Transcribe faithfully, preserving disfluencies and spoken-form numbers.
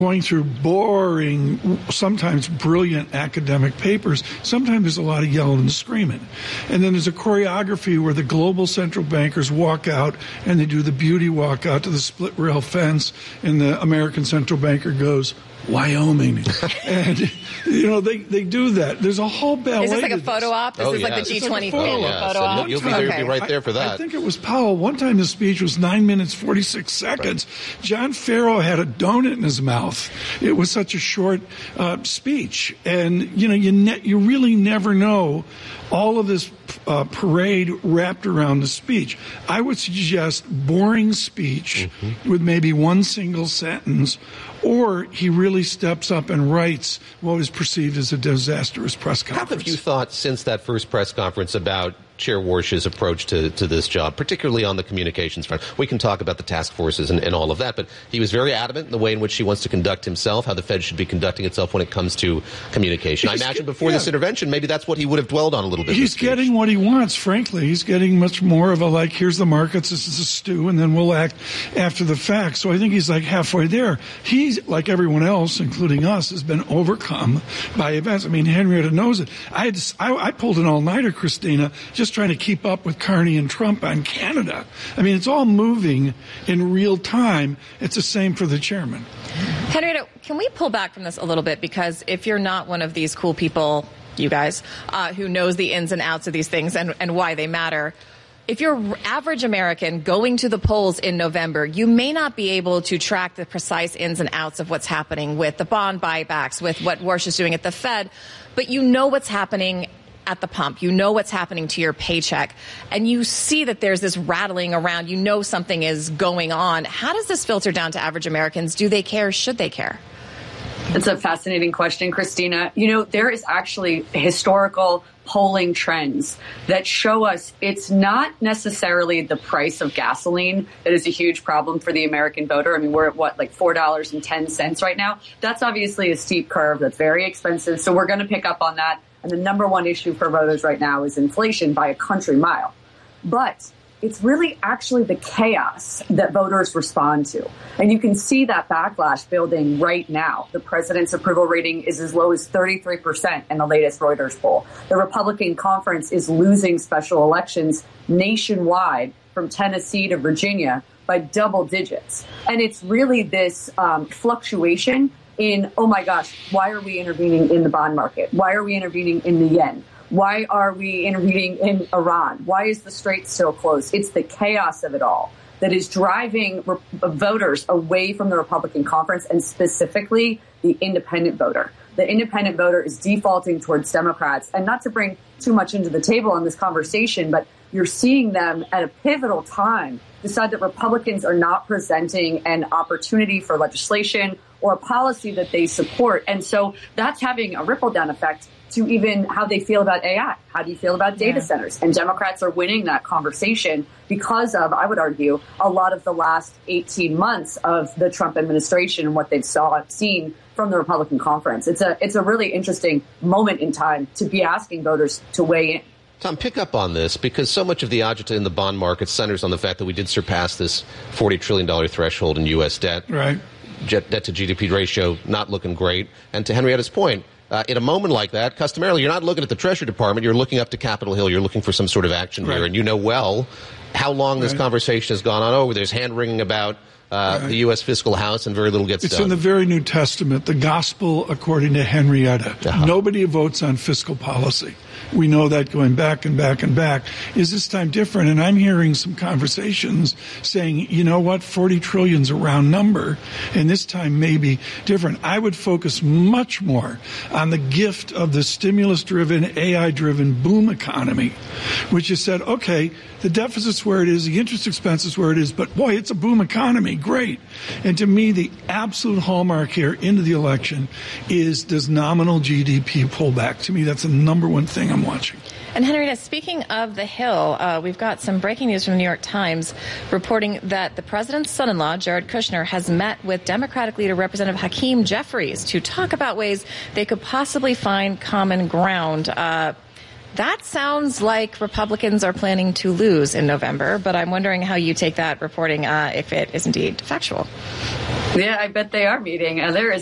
going through boring, sometimes brilliant academic papers. Sometimes there's a lot of yelling and screaming. And then there's a choreography where the global central bankers walk out and they do the beauty walk out to the split rail fence, and the American central banker goes, Wyoming. And, you know, they, they do that. There's a whole ballet. Is this like a photo op? Is oh, this yeah. like the G twenty like photo, yeah. photo so op? You'll be, there, okay. be right there for that. I, I think it was Powell. One time the speech was nine minutes, forty-six seconds. Right. John Farrow had a donut in his mouth. It was such a short uh, speech. And, you know, you, ne- you really never know all of this uh, parade wrapped around the speech. I would suggest boring speech mm-hmm. with maybe one single sentence, or he really steps up and writes what is perceived as a disastrous press conference. How have you thought since that first press conference about Chair Warsh's approach to, to this job, particularly on the communications front? We can talk about the task forces and, and all of that, but he was very adamant in the way in which he wants to conduct himself, how the Fed should be conducting itself when it comes to communication. He's, I imagine before yeah. this intervention, maybe that's what he would have dwelled on a little bit. He's getting what he wants, frankly. He's getting much more of a, like, here's the markets, this is a stew, and then we'll act after the fact. So I think he's like halfway there. He's, like everyone else, including us, has been overcome by events. I mean, Henrietta knows it. I had to, I, I pulled an all-nighter, Christina, just trying to keep up with Carney and Trump on Canada. I mean, it's all moving in real time. It's the same for the chairman. Henrietta, can we pull back from this a little bit? Because if you're not one of these cool people, you guys, uh, who knows the ins and outs of these things and, and why they matter, if you're average American going to the polls in November, you may not be able to track the precise ins and outs of what's happening with the bond buybacks, with what Warsh is doing at the Fed, but you know what's happening at the pump. You know what's happening to your paycheck, and you see that there's this rattling around. You know something is going on. How does this filter down to average Americans? Do they care? Should they care? That's a fascinating question, Christina. You know, there is actually historical polling trends that show us it's not necessarily the price of gasoline that is a huge problem for the American voter. I mean, we're at what, like four dollars and ten cents right now? That's obviously a steep curve. That's very expensive. So we're going to pick up on that. And the number one issue for voters right now is inflation by a country mile. But it's really actually the chaos that voters respond to. And you can see that backlash building right now. The president's approval rating is as low as thirty-three percent in the latest Reuters poll. The Republican conference is losing special elections nationwide from Tennessee to Virginia by double digits. And it's really this um, fluctuation in, oh my gosh, why are we intervening in the bond market? Why are we intervening in the yen? Why are we intervening in Iran? Why is the Strait still closed? It's the chaos of it all that is driving re- voters away from the Republican conference, and specifically the independent voter. The independent voter is defaulting towards Democrats. And not to bring too much into the table on this conversation, but you're seeing them at a pivotal time decide that Republicans are not presenting an opportunity for legislation or a policy that they support. And so that's having a ripple down effect to even how they feel about A I. How do you feel about data yeah. centers? And Democrats are winning that conversation because of, I would argue, a lot of the last eighteen months of the Trump administration and what they've saw seen from the Republican conference. It's a it's a really interesting moment in time to be asking voters to weigh in. Tom, pick up on this, because so much of the agita in the bond market centers on the fact that we did surpass this forty trillion dollars threshold in U S debt. Right. Debt to G D P ratio not looking great. And to Henrietta's point, uh, in a moment like that, customarily, you're not looking at the Treasury Department. You're looking up to Capitol Hill. You're looking for some sort of action right. here. And you know well how long right. this conversation has gone on over. There's hand-wringing about uh, right. the U S fiscal house, and very little gets it's done. It's in the very New Testament, the gospel according to Henrietta. Uh-huh. Nobody votes on fiscal policy. We know that going back and back and back. Is this time different? And I'm hearing some conversations saying, you know what, forty trillion is a round number, and this time may be different. I would focus much more on the gift of the stimulus-driven, A I-driven boom economy, which has said, okay, the deficit's where it is, the interest expense is where it is, but boy, it's a boom economy, great. And to me, the absolute hallmark here into the election is, does nominal G D P pull back? To me, that's the number one thing I'm watching. And Henrietta, speaking of the Hill, uh, we've got some breaking news from the New York Times reporting that the president's son-in-law, Jared Kushner, has met with Democratic leader Representative Hakeem Jeffries to talk about ways they could possibly find common ground. Uh, That sounds like Republicans are planning to lose in November, but I'm wondering how you take that reporting uh, if it is indeed factual. Yeah, I bet they are meeting. Uh, there is